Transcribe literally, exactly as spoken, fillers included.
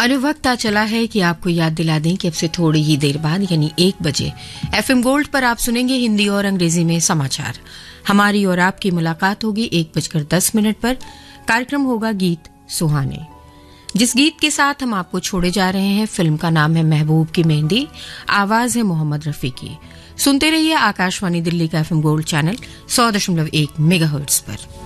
और वक्त आ चला है कि आपको याद दिला दें कि अब से थोड़ी ही देर बाद यानी एक बजे एफएम गोल्ड पर आप सुनेंगे हिंदी और अंग्रेजी में समाचार। हमारी और आपकी मुलाकात होगी एक बजकर दस मिनट पर। कार्यक्रम होगा गीत सुहाने, जिस गीत के साथ हम आपको छोड़े जा रहे हैं। फिल्म का नाम है महबूब की मेहंदी, आवाज है मोहम्मद रफी की। सुनते रहिए आकाशवाणी दिल्ली का एफएम गोल्ड चैनल सौ दशमलव एक मेगाहर्ट्ज पर।